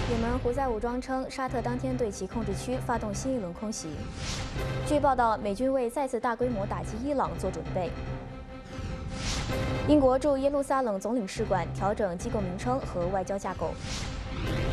也门胡塞武装称，沙特当天对其控制区发动新一轮空袭。据报道，美军为再次大规模打击伊朗做准备。英国驻耶路撒冷总领事馆调整机构名称和外交架构。